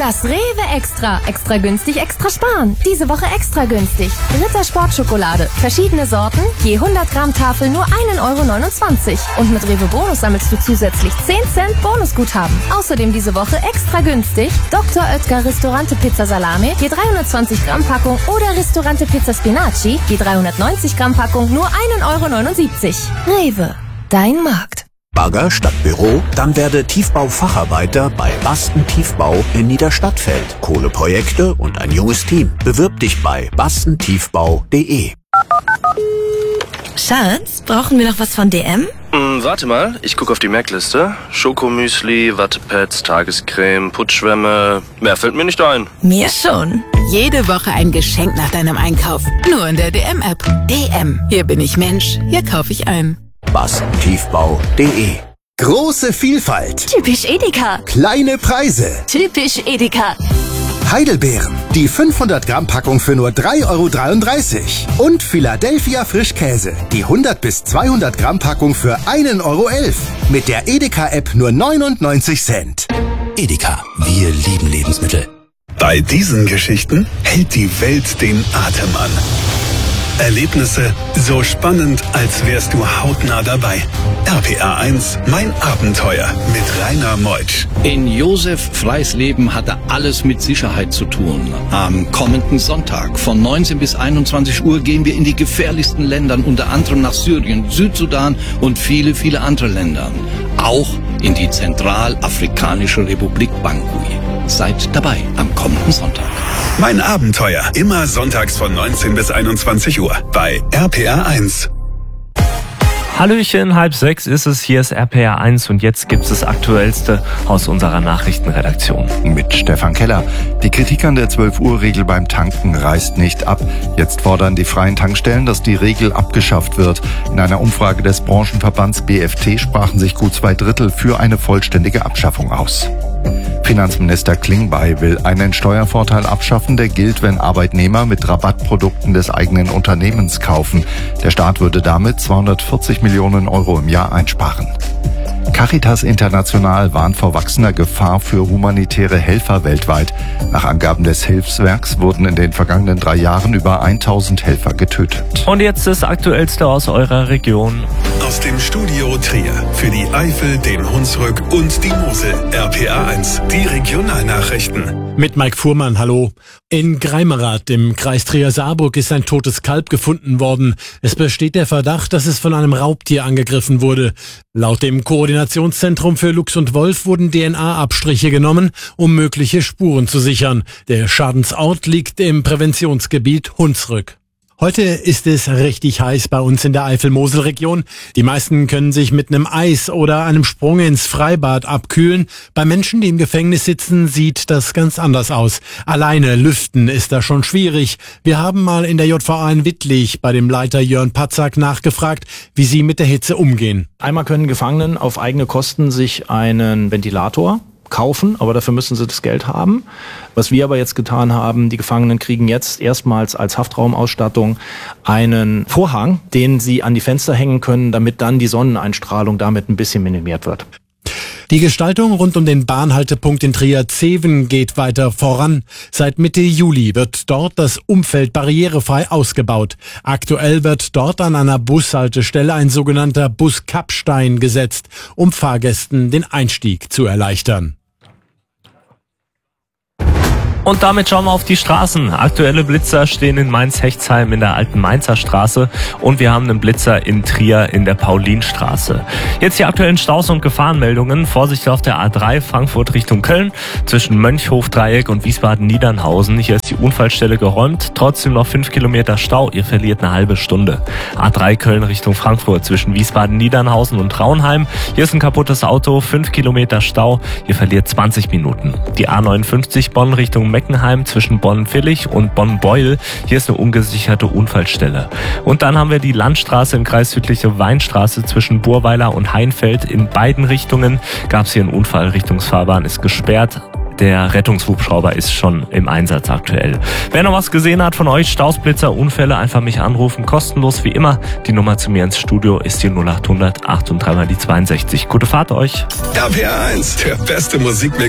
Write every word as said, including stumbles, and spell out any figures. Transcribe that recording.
Das Rewe Extra. Extra günstig, extra sparen. Diese Woche extra günstig. Ritter Sportschokolade. Verschiedene Sorten. Je hundert Gramm Tafel nur ein Euro neunundzwanzig. Und mit Rewe Bonus sammelst du zusätzlich zehn Cent Bonusguthaben. Außerdem diese Woche extra günstig. Doktor Oetker Ristorante Pizza Salame. Je dreihundertzwanzig Gramm Packung. Oder Ristorante Pizza Spinaci. Je dreihundertneunzig Gramm Packung nur ein Euro neunundsiebzig. Rewe. Dein Markt. Bagger statt Büro? Dann werde Tiefbaufacharbeiter bei Basten Tiefbau in Niederstadtfeld. Kohleprojekte und ein junges Team. Bewirb dich bei bastentiefbau punkt de. Schatz, brauchen wir noch was von D M? Hm, warte mal, ich gucke auf die Merkliste. Schokomüsli, Wattepads, Tagescreme, Putzschwämme. Mehr fällt mir nicht ein. Mir schon. Jede Woche ein Geschenk nach deinem Einkauf. Nur in der D M-App. D M. Hier bin ich Mensch. Hier kaufe ich ein. bastentiefbau punkt de. Große Vielfalt. Typisch Edeka. Kleine Preise. Typisch Edeka. Heidelbeeren. Die fünfhundert Gramm Packung für nur drei Euro dreiunddreißig. Und Philadelphia Frischkäse. Die hundert bis zweihundert Gramm Packung für ein Euro elf. Mit der Edeka-App nur neunundneunzig Cent. Edeka. Wir lieben Lebensmittel. Bei diesen Geschichten hält die Welt den Atem an. Erlebnisse so spannend, als wärst du hautnah dabei. R P R eins, mein Abenteuer mit Rainer Meutsch. In Josef Freis Leben hatte alles mit Sicherheit zu tun. Am kommenden Sonntag von neunzehn bis einundzwanzig Uhr gehen wir in die gefährlichsten Länder, unter anderem nach Syrien, Südsudan und viele, viele andere Länder. Auch in die Zentralafrikanische Republik Bangui. Seid dabei am kommenden Sonntag. Mein Abenteuer, immer sonntags von neunzehn bis einundzwanzig Uhr bei R P R eins. Hallöchen, halb sechs ist es, hier ist R P R eins und jetzt gibt's das Aktuellste aus unserer Nachrichtenredaktion. Mit Stefan Keller. Die Kritik an der zwölf Uhr Regel beim Tanken reißt nicht ab. Jetzt fordern die freien Tankstellen, dass die Regel abgeschafft wird. In einer Umfrage des Branchenverbands B F T sprachen sich gut zwei Drittel für eine vollständige Abschaffung aus. Finanzminister Klingbeil will einen Steuervorteil abschaffen, der gilt, wenn Arbeitnehmer mit Rabattprodukten des eigenen Unternehmens kaufen. Der Staat würde damit zweihundertvierzig Millionen Euro im Jahr einsparen. Caritas International warnt vor wachsender Gefahr für humanitäre Helfer weltweit. Nach Angaben des Hilfswerks wurden in den vergangenen drei Jahren über tausend Helfer getötet. Und jetzt das Aktuellste aus eurer Region. Aus dem Studio Trier für die Eifel, den Hunsrück und die Mosel. R P R eins, die Regionalnachrichten. Mit Mike Fuhrmann, hallo. In Greimerath im Kreis Trier-Saarburg ist ein totes Kalb gefunden worden. Es besteht der Verdacht, dass es von einem Raubtier angegriffen wurde. Laut dem Koordinationszentrum für Luchs und Wolf wurden D N A-Abstriche genommen, um mögliche Spuren zu sichern. Der Schadensort liegt im Präventionsgebiet Hunsrück. Heute ist es richtig heiß bei uns in der Eifel-Mosel-Region. Die meisten können sich mit einem Eis oder einem Sprung ins Freibad abkühlen. Bei Menschen, die im Gefängnis sitzen, sieht das ganz anders aus. Alleine lüften ist da schon schwierig. Wir haben mal in der J V A in Wittlich bei dem Leiter Jörn Patzak nachgefragt, wie sie mit der Hitze umgehen. Einmal können Gefangenen auf eigene Kosten sich einen Ventilator kaufen, aber dafür müssen sie das Geld haben. Was wir aber jetzt getan haben, die Gefangenen kriegen jetzt erstmals als Haftraumausstattung einen Vorhang, den sie an die Fenster hängen können, damit dann die Sonneneinstrahlung damit ein bisschen minimiert wird. Die Gestaltung rund um den Bahnhaltepunkt in Trier-Zeven geht weiter voran. Seit Mitte Juli wird dort das Umfeld barrierefrei ausgebaut. Aktuell wird dort an einer Bushaltestelle ein sogenannter Buskappstein gesetzt, um Fahrgästen den Einstieg zu erleichtern. Und damit schauen wir auf die Straßen. Aktuelle Blitzer stehen in Mainz-Hechtsheim in der alten Mainzer Straße und wir haben einen Blitzer in Trier in der Paulinstraße. Jetzt die aktuellen Staus und Gefahrenmeldungen. Vorsicht auf der A drei Frankfurt Richtung Köln zwischen Mönchhof-Dreieck und Wiesbaden-Niedernhausen. Hier ist die Unfallstelle geräumt. Trotzdem noch fünf Kilometer Stau. Ihr verliert eine halbe Stunde. A drei Köln Richtung Frankfurt zwischen Wiesbaden-Niedernhausen und Traunheim. Hier ist ein kaputtes Auto. fünf Kilometer Stau. Ihr verliert zwanzig Minuten. Die A neunundfünfzig Bonn Richtung Meckenheim zwischen Bonn-Villig und Bonn-Beuel. Hier ist eine ungesicherte Unfallstelle. Und dann haben wir die Landstraße im Kreis Südliche Weinstraße zwischen Burweiler und Heinfeld. In beiden Richtungen gab es hier einen Unfall. Richtungsfahrbahn ist gesperrt. Der Rettungshubschrauber ist schon im Einsatz aktuell. Wer noch was gesehen hat von euch, Stausblitzer, Unfälle, einfach mich anrufen. Kostenlos wie immer. Die Nummer zu mir ins Studio ist die null acht hundert acht und drei mal die zweiundsechzig. Gute Fahrt euch. R P R eins, der beste Musikmix.